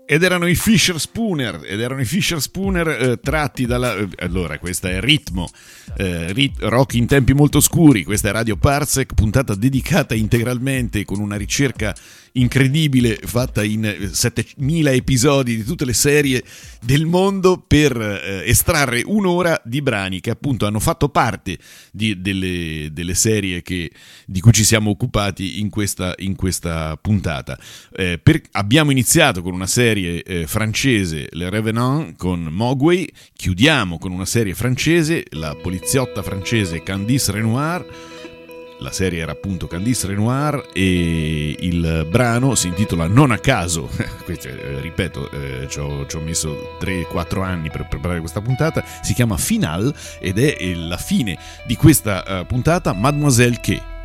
Ed erano i Fisher Spooner tratti dalla... allora, questa è Ritmo, rock in tempi molto scuri, questa è Radio Parsec, puntata dedicata integralmente con una ricerca incredibile fatta in 7000 episodi di tutte le serie del mondo per estrarre un'ora di brani che appunto hanno fatto parte delle serie di cui ci siamo occupati in questa puntata. Abbiamo iniziato con una serie francese, Le Revenant, con Mogwai, chiudiamo con una serie francese, la poliziotta francese Candice Renoir. La serie era appunto Candice Renoir e il brano si intitola Non a caso. Ripeto, ci ho messo 3-4 anni per preparare questa puntata. Si chiama Final ed è la fine di questa puntata, Mademoiselle K.